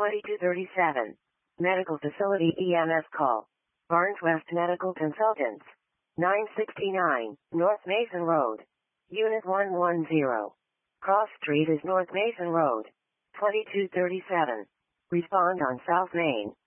2237. Medical Facility EMS call. Barnes West Medical Consultants. 969, North Mason Road. Unit 110. Cross Street is North Mason Road. 2237. Respond on South Main.